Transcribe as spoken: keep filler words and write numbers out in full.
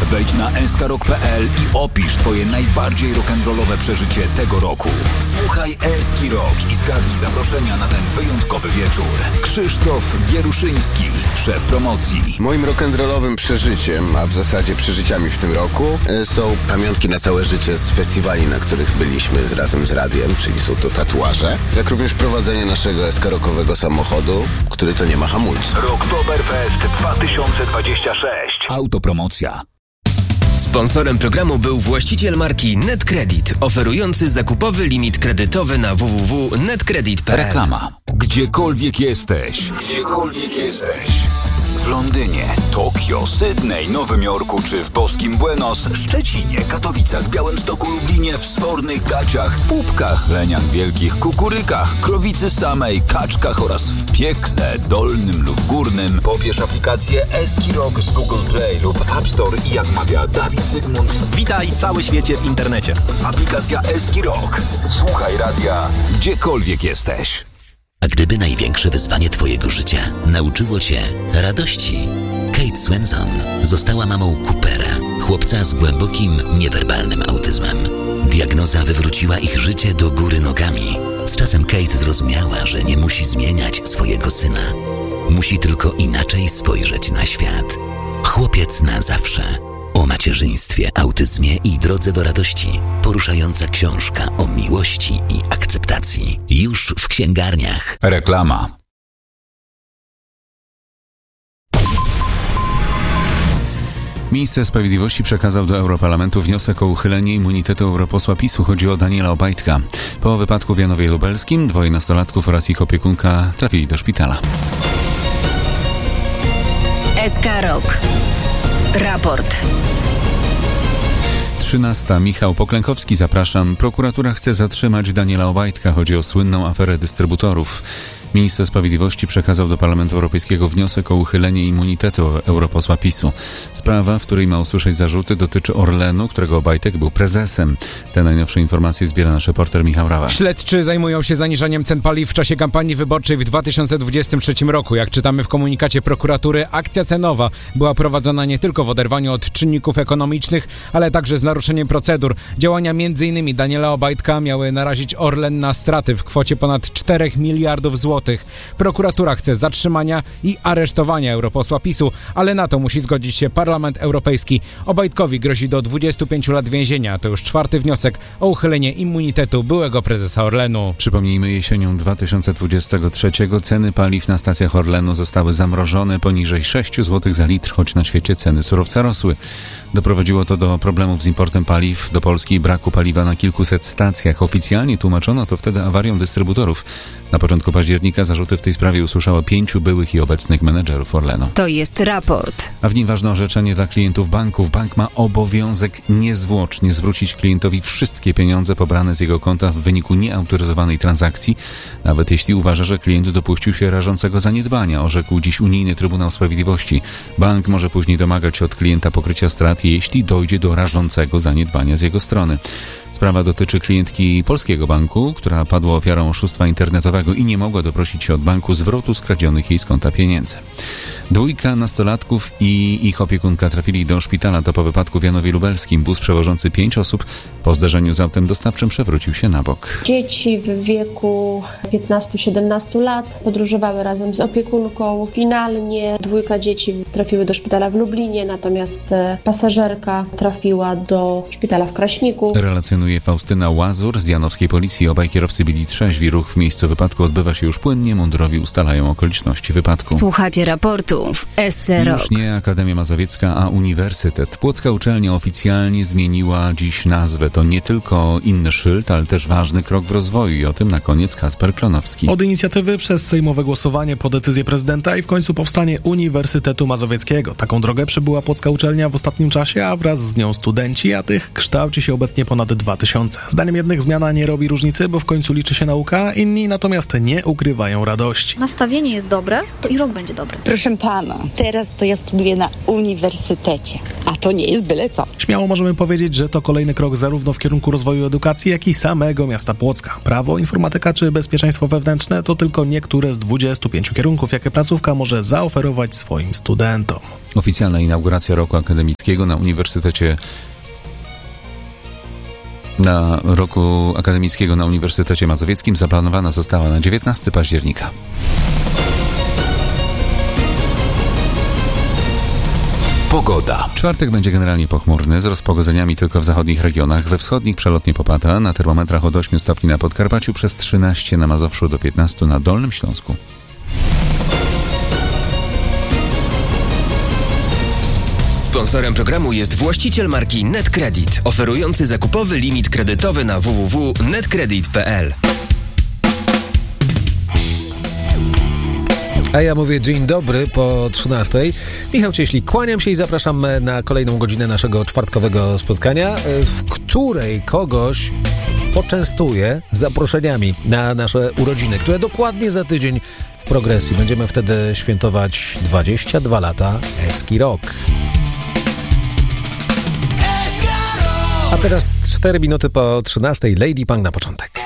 Wejdź na s k rock kropka p l i opisz twoje najbardziej rock'n'rollowe przeżycie tego roku. Słuchaj Eski Rock i zgarnij zaproszenia na ten wyjątkowy wieczór. Krzysztof Gieruszyński, szef promocji. Moim rock'n'rollowym przeżyciem, a w zasadzie przeżyciami w tym roku, są pamiątki na całe życie z festiwali, na których byliśmy razem z radiem, czyli są to tatuaże, jak również prowadzenie naszego eskarokowego samochodu, który to nie ma hamulców. Rocktoberfest dwa tysiące dwadzieścia sześć. Autopromocja. Sponsorem programu był właściciel marki NetCredit, oferujący zakupowy limit kredytowy na w w w kropka netcredit kropka p l. Reklama. Gdziekolwiek jesteś, gdziekolwiek jesteś. W Londynie, Tokio, Sydney, Nowym Jorku czy w boskim Buenos, Szczecinie, Katowicach, Białymstoku, Lublinie, w Sfornych Gaciach, Pupkach, Leniach Wielkich, Kukurykach, Krowicy Samej, Kaczkach oraz w Piekle Dolnym lub Górnym. Pobierz aplikację Eski Rock z Google Play lub App Store i jak mawia Dawid Zygmunt. Witaj cały świecie w internecie. Aplikacja Eski Rock. Słuchaj radia gdziekolwiek jesteś. A gdyby największe wyzwanie twojego życia nauczyło cię radości? Kate Swenson została mamą Coopera, chłopca z głębokim, niewerbalnym autyzmem. Diagnoza wywróciła ich życie do góry nogami. Z czasem Kate zrozumiała, że nie musi zmieniać swojego syna. Musi tylko inaczej spojrzeć na świat. Chłopiec na zawsze. O macierzyństwie, autyzmie i drodze do radości. Poruszająca książka o miłości i akceptacji. Już w księgarniach. Reklama. Minister Sprawiedliwości przekazał do Europarlamentu wniosek o uchylenie immunitetu europosła PiSu. Chodzi o Daniela Obajtka. Po wypadku w Janowie Lubelskim dwoje nastolatków oraz ich opiekunka trafili do szpitala. S K Rock. Raport. trzynasta. Michał Poklękowski, zapraszam. Prokuratura chce zatrzymać Daniela Obajtka. Chodzi o słynną aferę dystrybutorów. Minister Sprawiedliwości przekazał do Parlamentu Europejskiego wniosek o uchylenie immunitetu europosła PiSu. Sprawa, w której ma usłyszeć zarzuty, dotyczy Orlenu, którego Obajtek był prezesem. Te najnowsze informacje zbiera nasz reporter Michał Rawa. Śledczy zajmują się zaniżaniem cen paliw w czasie kampanii wyborczej w dwa tysiące dwudziestym trzecim roku. Jak czytamy w komunikacie prokuratury, akcja cenowa była prowadzona nie tylko w oderwaniu od czynników ekonomicznych, ale także z naruszeniem procedur. Działania między innymi Daniela Obajtka miały narazić Orlen na straty w kwocie ponad czterech miliardów złotych. Prokuratura chce zatrzymania i aresztowania europosła PiSu, ale na to musi zgodzić się Parlament Europejski. Obajtkowi grozi do dwudziestu pięciu lat więzienia. To już czwarty wniosek o uchylenie immunitetu byłego prezesa Orlenu. Przypomnijmy, jesienią dwa tysiące dwudziestego trzeciego ceny paliw na stacjach Orlenu zostały zamrożone poniżej sześć złotych za litr, choć na świecie ceny surowca rosły. Doprowadziło to do problemów z importem paliw do Polski i braku paliwa na kilkuset stacjach. Oficjalnie tłumaczono to wtedy awarią dystrybutorów. Na początku października zarzuty w tej sprawie usłyszało pięciu byłych i obecnych menedżerów Orlenu. To jest raport. A w nim ważne orzeczenie dla klientów banków. Bank ma obowiązek niezwłocznie zwrócić klientowi wszystkie pieniądze pobrane z jego konta w wyniku nieautoryzowanej transakcji, nawet jeśli uważa, że klient dopuścił się rażącego zaniedbania, orzekł dziś Unijny Trybunał Sprawiedliwości. Bank może później domagać się od klienta pokrycia strat, jeśli dojdzie do rażącego zaniedbania z jego strony. Sprawa dotyczy klientki polskiego banku, która padła ofiarą oszustwa internetowego i nie mogła doprosić się od banku zwrotu skradzionych jej z konta pieniędzy. Dwójka nastolatków i ich opiekunka trafili do szpitala. To po wypadku w Janowie Lubelskim. Bus przewożący pięć osób po zdarzeniu z autem dostawczym przewrócił się na bok. Dzieci w wieku piętnastu do siedemnastu lat podróżowały razem z opiekunką. Finalnie dwójka dzieci trafiły do szpitala w Lublinie, natomiast pasażerka trafiła do szpitala w Kraśniku. Relacjonuje Faustyna Łazur z janowskiej policji. Obaj kierowcy byli trzeźwi. Ruch w miejscu wypadku odbywa się już płynnie. Mundurowi ustalają okoliczności wypadku. Słuchacie raportu w S C Rock. Już nie Akademia Mazowiecka, a Uniwersytet. Płocka uczelnia oficjalnie zmieniła dziś nazwę. To nie tylko inny szyld, ale też ważny krok w rozwoju i o tym na koniec Kasper Klonowski. Od inicjatywy przez sejmowe głosowanie po decyzję prezydenta i w końcu powstanie Uniwersytetu Mazowieckiego. Taką drogę przebyła Płocka uczelnia w ostatnim czasie, a wraz z nią studenci, a tych kształci się obecnie ponad dwa tysiące. Zdaniem jednych zmiana nie robi różnicy, bo w końcu liczy się nauka, inni natomiast nie ukrywają radości. Nastawienie jest dobre, to i rok będzie dobry. Proszę pana, teraz to ja studiuję na uniwersytecie, a to nie jest byle co. Śmiało możemy powiedzieć, że to kolejny krok zarówno w kierunku rozwoju edukacji, jak i samego miasta Płocka. Prawo, informatyka czy bezpieczeństwo wewnętrzne to tylko niektóre z dwudziestu pięciu kierunków, jakie placówka może zaoferować swoim studentom. Oficjalna inauguracja roku akademickiego na Uniwersytecie na roku akademickiego na Uniwersytecie Mazowieckim zaplanowana została na dziewiętnastego października. Pogoda. Czwartek będzie generalnie pochmurny, z rozpogodzeniami tylko w zachodnich regionach. We wschodnich przelotnie popada, na termometrach od ośmiu stopni na Podkarpaciu, przez trzynaście na Mazowszu do piętnastu na Dolnym Śląsku. Sponsorem programu jest właściciel marki NetCredit, oferujący zakupowy limit kredytowy na w w w kropka netcredit kropka p l. A ja mówię dzień dobry po trzynastej. Michał Cieślik, kłaniam się i zapraszam na kolejną godzinę naszego czwartkowego spotkania, w której kogoś poczęstuję zaproszeniami na nasze urodziny, które dokładnie za tydzień w Progresji. Będziemy wtedy świętować dwadzieścia dwa lata Eski Rock. A teraz cztery minuty po trzynastej. Lady Punk na początek.